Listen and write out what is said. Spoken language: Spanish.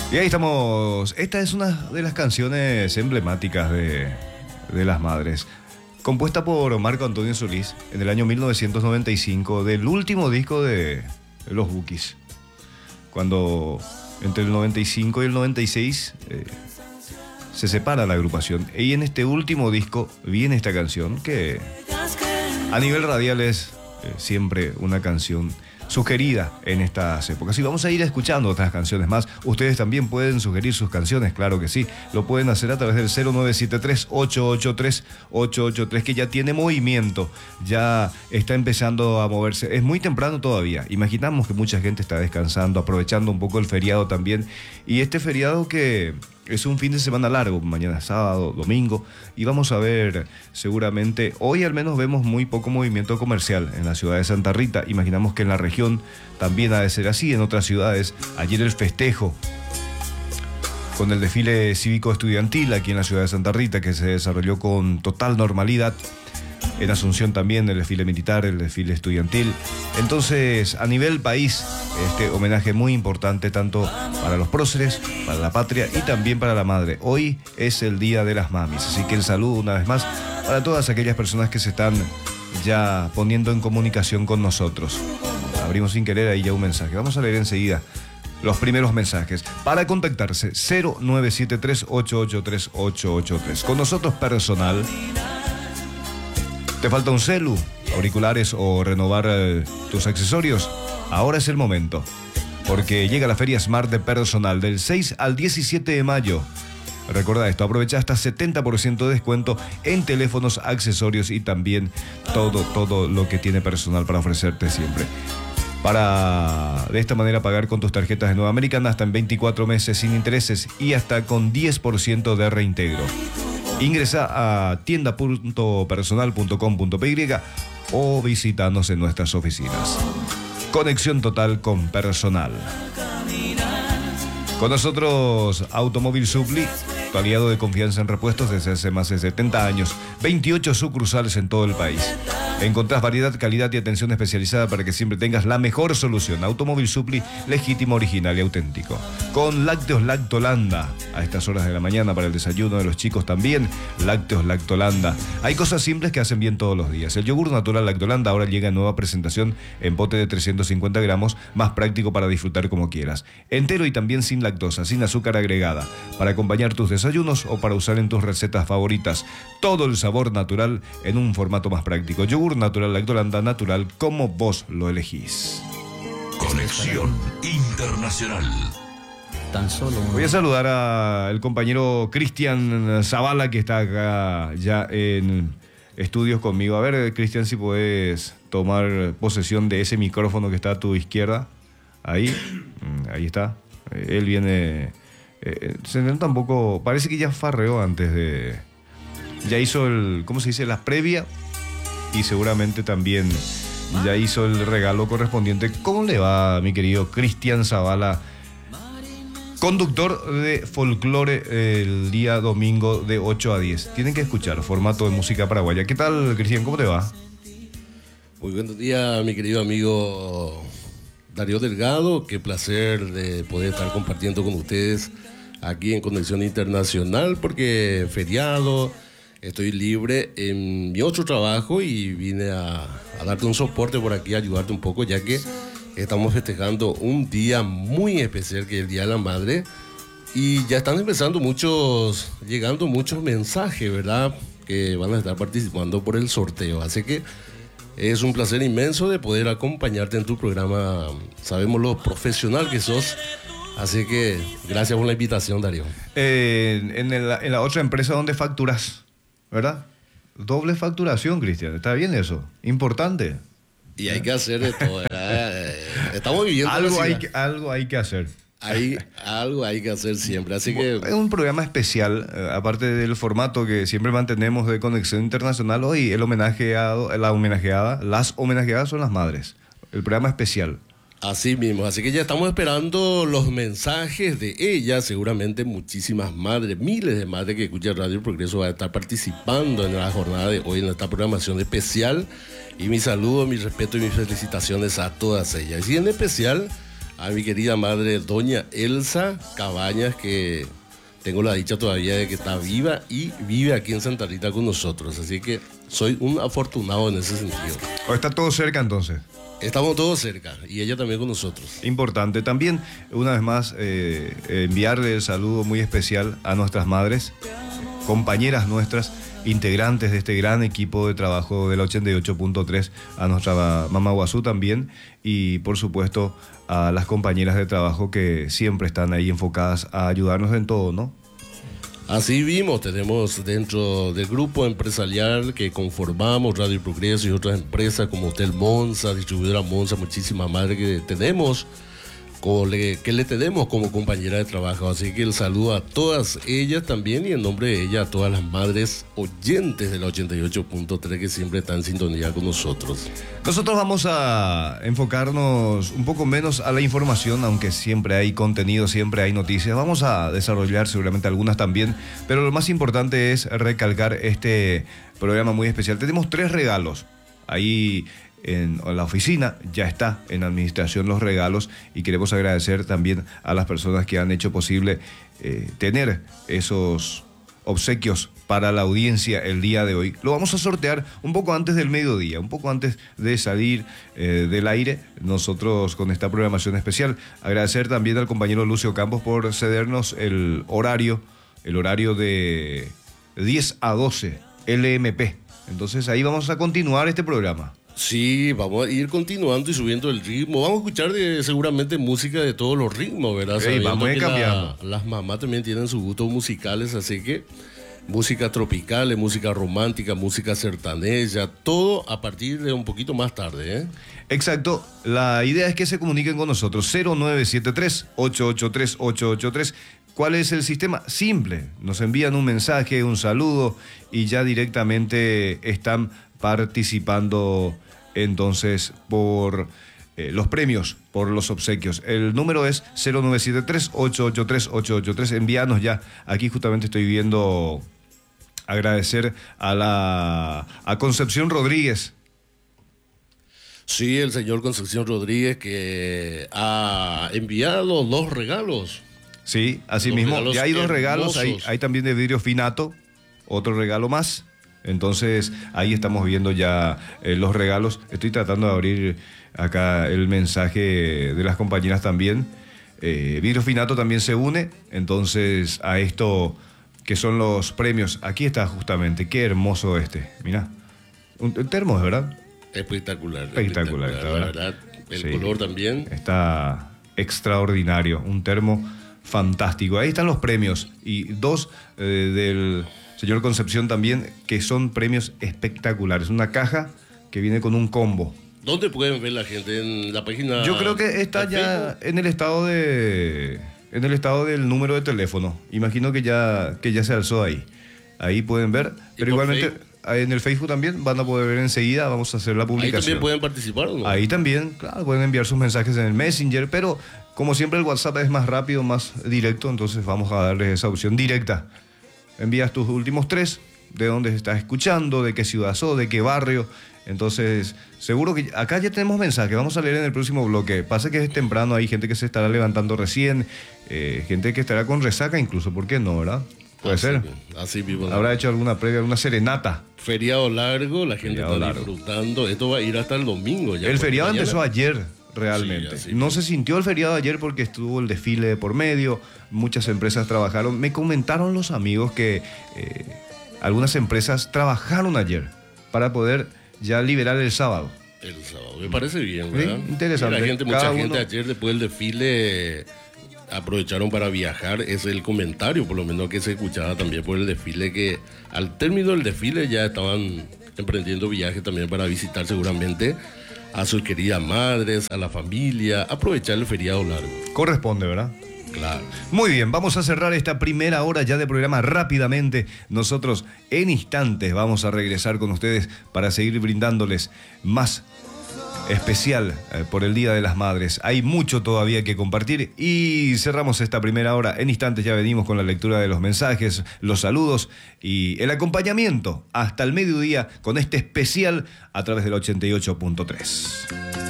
Y ahí estamos. Esta es una de las canciones emblemáticas de las madres. Compuesta por Marco Antonio Solís en el año 1995, del último disco de los Bukis. Cuando entre el 95 y el 96 se separa la agrupación. Y en este último disco viene esta canción que a nivel radial es siempre una canción sugerida en estas épocas. Y vamos a ir escuchando otras canciones más. Ustedes también pueden sugerir sus canciones, claro que sí. Lo pueden hacer a través del 0973-883-883, que ya tiene movimiento, ya está empezando a moverse. Es muy temprano todavía. Imaginamos que mucha gente está descansando, aprovechando un poco el feriado también. Y este feriado que es un fin de semana largo, mañana sábado, domingo, y vamos a ver seguramente, hoy al menos vemos muy poco movimiento comercial en la ciudad de Santa Rita. Imaginamos que en la región también ha de ser así, en otras ciudades. Ayer el festejo con el desfile cívico estudiantil aquí en la ciudad de Santa Rita, que se desarrolló con total normalidad. En Asunción también el desfile militar, el desfile estudiantil. Entonces, a nivel país, este homenaje muy importante tanto para los próceres, para la patria y también para la madre. Hoy es el Día de las Mamis, así que el saludo una vez más para todas aquellas personas que se están ya poniendo en comunicación con nosotros. Abrimos sin querer ahí ya un mensaje. Vamos a leer enseguida los primeros mensajes. Para contactarse, 0973-883-883. Con nosotros personal. ¿Te falta un celu, auriculares o renovar tus accesorios? Ahora es el momento, porque llega la Feria Smart de Personal del 6 al 17 de mayo. Recuerda esto, aprovecha hasta 70% de descuento en teléfonos, accesorios y también todo lo que tiene Personal para ofrecerte siempre. Para de esta manera pagar con tus tarjetas de Nueva Americana hasta en 24 meses sin intereses y hasta con 10% de reintegro. Ingresa a tienda.personal.com.py o visítanos en nuestras oficinas. Conexión total con Personal. Con nosotros Automóvil Supply, tu aliado de confianza en repuestos desde hace más de 70 años. 28 sucursales en todo el país. Encontrás variedad, calidad y atención especializada para que siempre tengas la mejor solución. Automóvil Supply, legítimo, original y auténtico. Con Lácteos Lactolanda, a estas horas de la mañana para el desayuno de los chicos también. Lácteos Lactolanda. Hay cosas simples que hacen bien todos los días. El yogur natural Lactolanda ahora llega en nueva presentación en pote de 350 gramos, más práctico para disfrutar como quieras. Entero y también sin lactosa, sin azúcar agregada, para acompañar tus desayunos o para usar en tus recetas favoritas. Todo el sabor natural en un formato más práctico. Yogur natural Lactolanda, natural como vos lo elegís. Conexión Internacional. Tan solo Voy a saludar al compañero Cristian Zavala, que está acá ya en estudios conmigo. A ver, Cristian, si puedes tomar posesión de ese micrófono que está a tu izquierda. Ahí está. Él viene... se nota un poco... Parece que ya farreó antes de... Ya hizo el... ¿Cómo se dice? La previa. Y seguramente también ya hizo el regalo correspondiente. ¿Cómo le va, mi querido Cristian Zavala, conductor de folclore el día domingo de 8 a 10? Tienen que escuchar formato de música paraguaya. ¿Qué tal, Cristian? ¿Cómo te va? Muy buenos días, mi querido amigo Darío Delgado. Qué placer de poder estar compartiendo con ustedes aquí en Conexión Internacional, porque feriado, estoy libre en mi otro trabajo y vine a darte un soporte por aquí, a ayudarte un poco, ya que estamos festejando un día muy especial, que es el Día de la Madre, y ya están llegando muchos mensajes, ¿verdad?, que van a estar participando por el sorteo. Así que es un placer inmenso de poder acompañarte en tu programa. Sabemos lo profesional que sos, así que gracias por la invitación, Darío. En la otra empresa donde facturas, ¿verdad? Doble facturación, Cristian. ¿Está bien eso? Importante. Y hay que hacer de todo, ¿verdad? Estamos viviendo algo hay que hacer. Algo hay que hacer siempre, así que... Es un programa especial, aparte del formato que siempre mantenemos de Conexión Internacional. Hoy las homenajeadas son las madres. El programa especial. Así mismo, así que ya estamos esperando los mensajes de ellas. Seguramente muchísimas madres, miles de madres que escuchan Radio Progreso van a estar participando en la jornada de hoy, en esta programación especial. Y mi saludo, mi respeto y mis felicitaciones a todas ellas. Y en especial a mi querida madre, doña Elsa Cabañas, que tengo la dicha todavía de que está viva y vive aquí en Santa Rita con nosotros. Así que soy un afortunado en ese sentido. ¿O está todo cerca entonces? Estamos todos cerca y ella también con nosotros. Importante. También, una vez más, enviarle el saludo muy especial a nuestras madres, compañeras nuestras, integrantes de este gran equipo de trabajo del 88.3, a nuestra mamá Guazú también, y por supuesto a las compañeras de trabajo que siempre están ahí enfocadas a ayudarnos en todo, ¿no? Así vimos, tenemos dentro del grupo empresarial que conformamos Radio Progreso y otras empresas como Hotel Monza, Distribuidora Monza, muchísimas madres que tenemos, que le tenemos como compañera de trabajo. Así que el saludo a todas ellas también, y en nombre de ellas a todas las madres oyentes del 88.3 que siempre están en sintonía con nosotros. Nosotros vamos a enfocarnos un poco menos a la información, aunque siempre hay contenido, siempre hay noticias. Vamos a desarrollar seguramente algunas también, pero lo más importante es recalcar este programa muy especial. Tenemos 3 regalos ahí en la oficina, ya está en administración los regalos, y queremos agradecer también a las personas que han hecho posible tener esos obsequios para la audiencia el día de hoy. Lo vamos a sortear un poco antes del mediodía, un poco antes de salir del aire, nosotros con esta programación especial. Agradecer también al compañero Lucio Campos por cedernos el horario de 10 a 12, LMP. Entonces ahí vamos a continuar este programa. Sí, vamos a ir continuando y subiendo el ritmo. Vamos a escuchar seguramente música de todos los ritmos, ¿verdad? Hey, vamos a ir cambiando. Las mamás también tienen sus gustos musicales, así que música tropical, música romántica, música sertaneja, todo a partir de un poquito más tarde, ¿eh? Exacto. La idea es que se comuniquen con nosotros. 0973-883-883. ¿Cuál es el sistema? Simple. Nos envían un mensaje, un saludo, y ya directamente están participando entonces por los premios, por los obsequios. El número es 0973-883-883. Envíanos ya. Aquí justamente estoy viendo, agradecer a Concepción Rodríguez. Sí, el señor Concepción Rodríguez, que ha enviado 2 regalos. Sí, así Dos mismo. regalos Ya hay 2 regalos. hermosos. Hay también de vidrio finato, otro regalo más. Entonces ahí estamos viendo ya los regalos. Estoy tratando de abrir acá el mensaje de las compañeras también. Vidrio Finato también se une entonces a esto que son los premios. Aquí está justamente. Qué hermoso este. Mirá. Un termo, ¿verdad? Espectacular. Espectacular, La verdad. El Sí. color también. Está extraordinario. Un termo fantástico. Ahí están los premios. Y 2 del señor Concepción también, que son premios espectaculares. Una caja que viene con un combo. ¿Dónde pueden ver la gente? ¿En la página? Yo creo que está de ya Facebook? en el estado del número de teléfono. Imagino que ya se alzó ahí. Ahí pueden ver. Pero por igualmente Facebook? en el Facebook también van a poder ver enseguida. Vamos a hacer la Ahí publicación. también pueden participar, ¿o no? Ahí también, claro, pueden enviar sus mensajes en el Messenger, pero como siempre el WhatsApp es más rápido, más directo, entonces vamos a darles esa opción directa. Envías tus últimos 3, de dónde estás escuchando, de qué ciudad sos, de qué barrio. Entonces, seguro que acá ya tenemos mensajes, vamos a leer en el próximo bloque. Pasa que es temprano, hay gente que se estará levantando recién, gente que estará con resaca incluso, ¿por qué no, verdad? Puede ser. Así mismo. Habrá hecho alguna previa, alguna serenata. Feriado largo, la gente Feriado está largo. disfrutando. Esto va a ir hasta el domingo. Ya El porque feriado mañana- empezó ayer, realmente. Sí, así No mismo. se sintió el feriado ayer porque estuvo el desfile de por medio, muchas empresas trabajaron. Me comentaron los amigos que algunas empresas trabajaron ayer para poder ya liberar el sábado. El sábado. Me parece bien, Sí, ¿verdad? interesante. La gente, Cada mucha gente uno- ayer después del desfile aprovecharon para viajar. Es el comentario, por lo menos, que se escuchaba también por el desfile, que al término del desfile ya estaban emprendiendo viajes también para visitar seguramente a sus queridas madres, a la familia, aprovechar el feriado largo. Corresponde, ¿verdad? Claro. Muy bien, vamos a cerrar esta primera hora ya de programa rápidamente. Nosotros en instantes vamos a regresar con ustedes para seguir brindándoles más especial por el Día de las Madres. Hay mucho todavía que compartir y cerramos esta primera hora. En instantes ya venimos con la lectura de los mensajes, los saludos y el acompañamiento hasta el mediodía con este especial a través del 88.3.